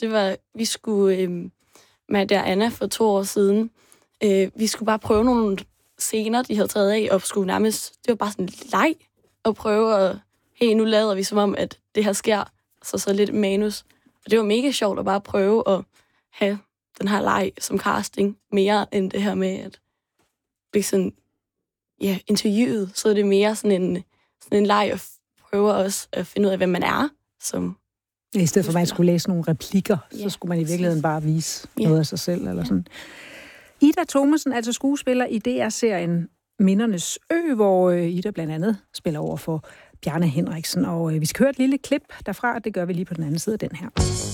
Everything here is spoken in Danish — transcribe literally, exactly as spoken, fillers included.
det var, vi skulle, øh, med og Anna for to år siden, øh, vi skulle bare prøve nogle scener, de havde taget af, og skulle nærmest, det var bare sådan en leg, at prøve at, hey, nu lader vi som om, at det her sker, så så lidt manus. Og det var mega sjovt at bare prøve at have den her leg som casting, mere end det her med, at blive sådan, ja, interviewet, så er det mere sådan en, sådan en leg, at prøve også at finde ud af, hvem man er, som ja, i stedet for, at man skulle læse nogle replikker, ja, så skulle man i virkeligheden bare vise ja. noget af sig selv, eller sådan. Ida Thomasen, altså skuespiller i D R-serien Mindernes Ø, hvor Ida blandt andet spiller over for Bjarne Henriksen, og vi skal høre et lille klip derfra, det gør vi lige på den anden side af den her.